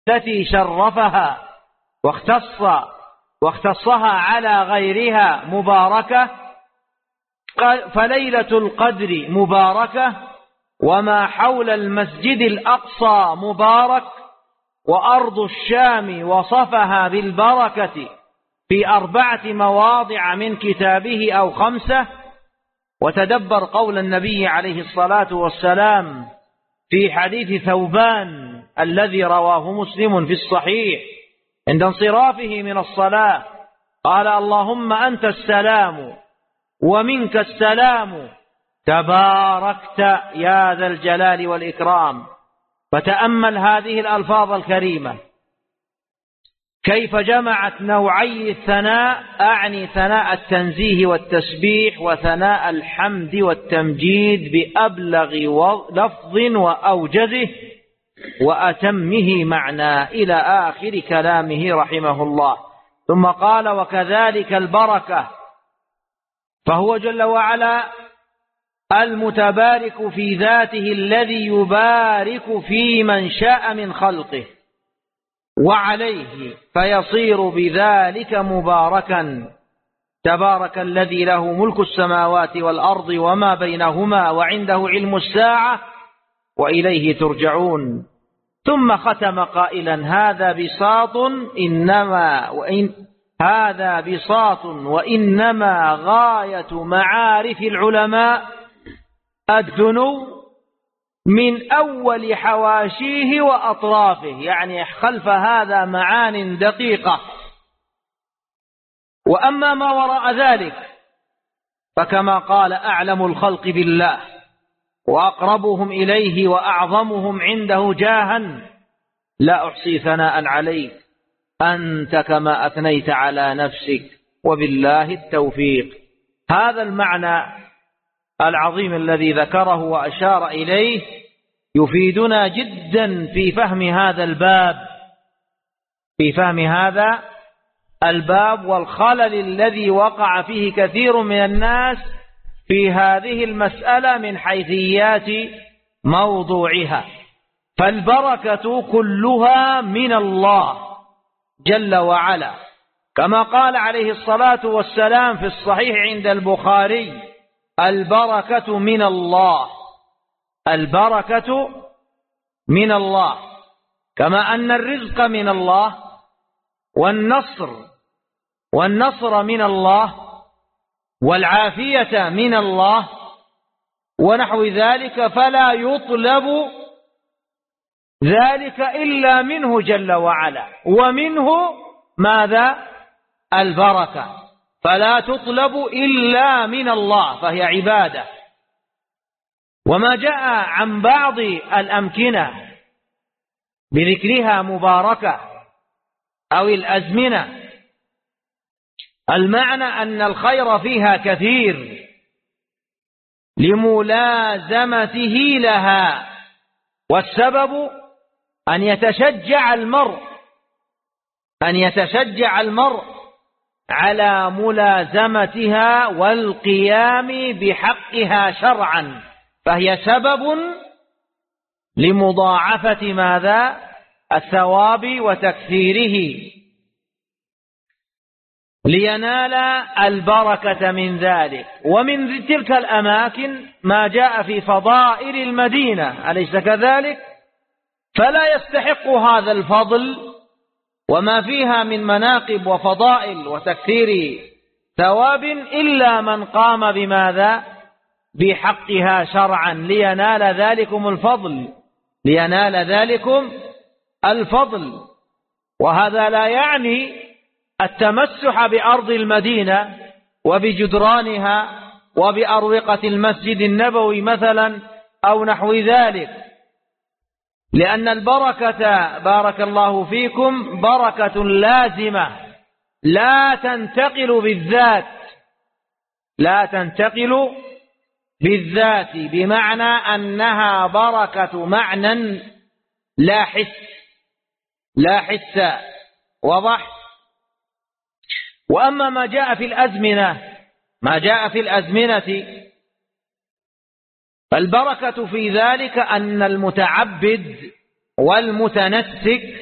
التي شرفها واختصها على غيرها مباركة، فليلة القدر مباركة، وما حول المسجد الأقصى مبارك، وأرض الشام وصفها بالبركة في 4 مواضع من كتابه أو 5. وتدبر قول النبي عليه الصلاة والسلام في حديث ثوبان الذي رواه مسلم في الصحيح عند انصرافه من الصلاة، قال: اللهم أنت السلام ومنك السلام تباركت يا ذا الجلال والإكرام. فتأمل هذه الألفاظ الكريمة كيف جمعت نوعي الثناء، أعني ثناء التنزيه والتسبيح وثناء الحمد والتمجيد بأبلغ لفظ وأوجزه وأتمه معنى، إلى آخر كلامه رحمه الله. ثم قال: وكذلك البركة، فهو جل وعلا المتبارك في ذاته الذي يبارك في من شاء من خلقه وعليه فيصير بذلك مباركا. تبارك الذي له ملك السماوات والأرض وما بينهما وعنده علم الساعة وإليه ترجعون. ثم ختم قائلا: هذا بساط وإنما غاية معارف العلماء الدنو من أول حواشيه وأطرافه، يعني خلف هذا معان دقيقة. وأما ما وراء ذلك فكما قال: أعلم الخلق بالله وأقربهم إليه وأعظمهم عنده جاها لا أحصي ثناء عليك أنت كما أثنيت على نفسك وبالله التوفيق. هذا المعنى العظيم الذي ذكره وأشار إليه يفيدنا جدا في فهم هذا الباب والخلل الذي وقع فيه كثير من الناس في هذه المسألة من حيثيات موضوعها. فالبركة كلها من الله جل وعلا، كما قال عليه الصلاة والسلام في الصحيح عند البخاري: البركة من الله، البركة من الله، كما أن الرزق من الله والنصر من الله والعافية من الله ونحو ذلك، فلا يطلب ذلك إلا منه جل وعلا، ومنه ماذا؟ البركة، فلا تطلب إلا من الله، فهي عبادة. وما جاء عن بعض الأمكنة بذكرها مباركة أو الأزمنة، المعنى أن الخير فيها كثير لملازمته لها، والسبب أن يتشجع المرء على ملازمتها والقيام بحقها شرعا، فهي سبب لمضاعفة ماذا؟ الثواب وتكثيره، لينال البركة من ذلك. ومن تلك الأماكن ما جاء في فضائل المدينة، أليس كذلك؟ فلا يستحق هذا الفضل وما فيها من مناقب وفضائل وتكثير ثواب إلا من قام بماذا؟ بحقها شرعا، لينال ذلكم الفضل. وهذا لا يعني التمسح بأرض المدينة وبجدرانها وبأروقة المسجد النبوي مثلا أو نحو ذلك، لأن البركة بارك الله فيكم بركة لازمة لا تنتقل بالذات، بمعنى أنها بركة معنى لا حس. وضح. وأما ما جاء في الأزمنة فالبركة في ذلك أن المتعبد والمتنسك